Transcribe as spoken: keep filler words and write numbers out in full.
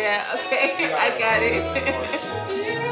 Yeah, okay. You I gotta got listen more. it.